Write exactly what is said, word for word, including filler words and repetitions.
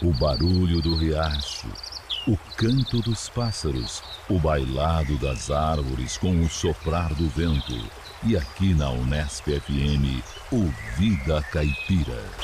o barulho do riacho, o canto dos pássaros, o bailado das árvores com o soprar do vento. E aqui na Unesp F M, o Vida Caipira.